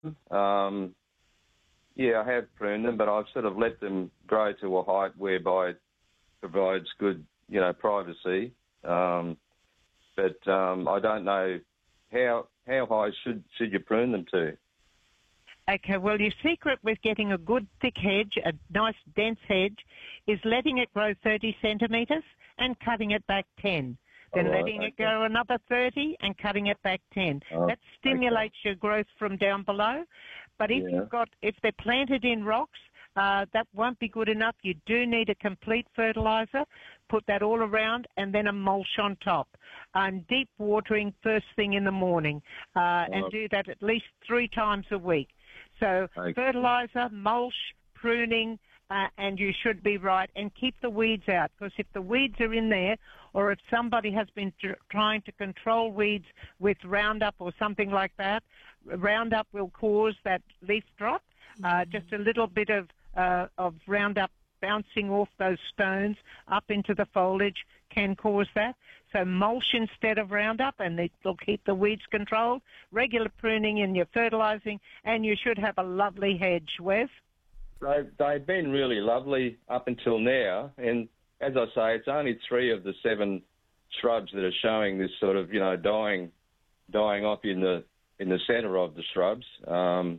Yeah, I have pruned them, but I've sort of let them grow to a height whereby it provides good, privacy. But I don't know how high should you prune them to? Okay, well, your secret with getting a good thick hedge, a nice dense hedge, is letting it grow 30 centimetres and cutting it back 10. Then letting it go another 30 and cutting it back 10. That stimulates your growth from down below. But if they're planted in rocks, that won't be good enough. You do need a complete fertiliser. Put that all around and then a mulch on top. And deep watering first thing in the morning. And do that at least 3 times a week. So fertiliser, mulch, pruning, and you should be right. And keep the weeds out, because if the weeds are in there, or if somebody has been trying to control weeds with Roundup or something like that, Roundup will cause that leaf drop. Just a little bit of Roundup bouncing off those stones up into the foliage can cause that. So mulch instead of Roundup, and it'll keep the weeds controlled. Regular pruning and your fertilising, and you should have a lovely hedge, Wes. They've been really lovely up until now, and as I say, it's only 3 of the 7 shrubs that are showing this sort of, dying off in the centre of the shrubs. So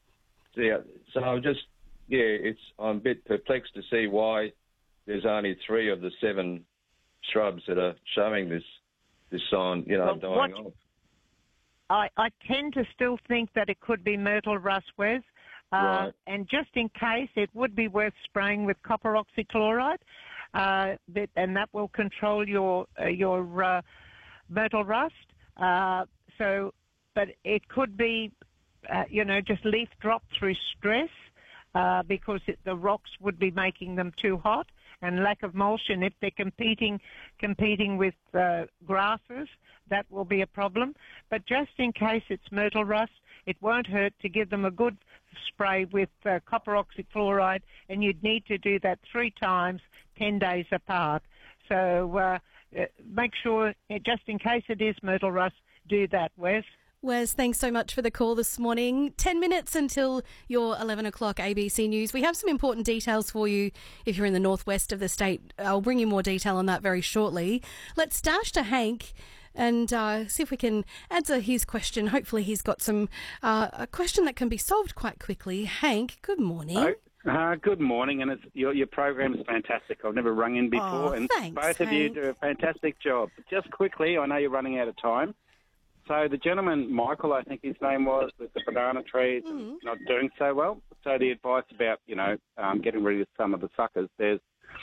I'm a bit perplexed to see why there's only 3 of the 7 shrubs that are showing this sign, dying off. I tend to still think that it could be myrtle rust, Wes. Right. And just in case, it would be worth spraying with copper oxychloride, and that will control your myrtle rust. But it could be, just leaf drop through stress, because the rocks would be making them too hot, and lack of mulch. And if they're competing with grasses, that will be a problem. But just in case it's myrtle rust, it won't hurt to give them a good spray with copper oxychloride, and you'd need to do that 3 times, 10 days apart. So make sure, just in case it is myrtle rust, do that, Wes. Wes, thanks so much for the call this morning. 10 minutes until your 11 o'clock ABC News. We have some important details for you if you're in the northwest of the state. I'll bring you more detail on that very shortly. Let's dash to Hank and see if we can answer his question. Hopefully he's got a question that can be solved quite quickly. Hank, good morning. Good morning, and your program is fantastic. I've never rung in before, and thanks, both of you do a fantastic job. But just quickly, I know you're running out of time. So the gentleman, Michael, I think his name was, with the banana trees, not doing so well. So the advice about, getting rid of some of the suckers, there's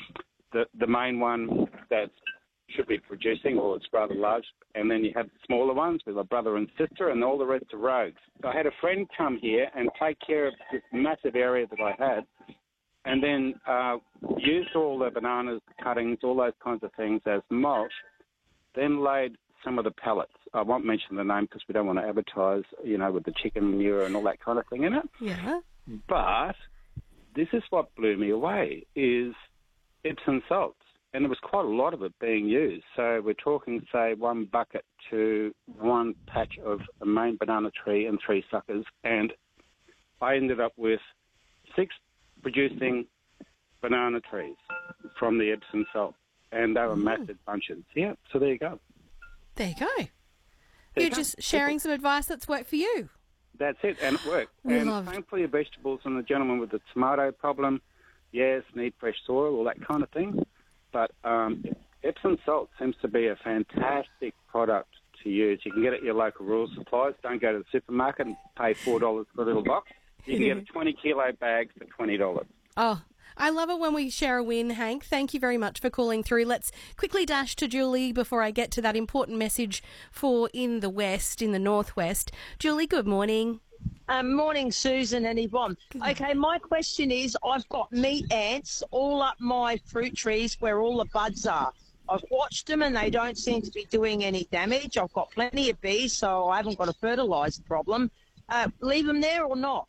the main one that should be producing, or it's rather large, and then you have the smaller ones with a brother and sister, and all the rest are rogues. So I had a friend come here and take care of this massive area that I had, and then used all the bananas, cuttings, all those kinds of things as mulch, then laid some of the pellets. I won't mention the name because we don't want to advertise, with the chicken manure and all that kind of thing in it. Yeah. But this is what blew me away, is Epsom salts. And there was quite a lot of it being used. So we're talking, say, 1 bucket to 1 patch of a main banana tree and 3 suckers. And I ended up with 6 producing banana trees from the Epsom salt. And they were massive bunches. Yeah, so there you go. There you go. You're just sharing some advice that's worked for you. That's it, and it worked. Same for your vegetables. And the gentleman with the tomato problem, yes, need fresh soil, all that kind of thing. But Epsom salt seems to be a fantastic product to use. You can get it at your local rural supplies. Don't go to the supermarket and pay $4 for a little box. You can get a 20-kilo bag for $20. Oh, I love it when we share a win, Hank. Thank you very much for calling through. Let's quickly dash to Julie before I get to that important message for in the west, in the northwest. Julie, good morning. Morning, Susan and Yvonne. Okay, my question is, I've got meat ants all up my fruit trees where all the buds are. I've watched them and they don't seem to be doing any damage. I've got plenty of bees, so I haven't got a fertiliser problem. Leave them there or not?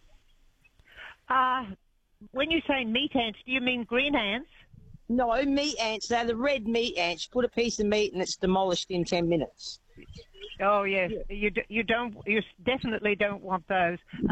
When you say meat ants, do you mean green ants? No, meat ants. They're the red meat ants. Put a piece of meat and it's demolished in 10 minutes. Oh yes, you definitely don't want those.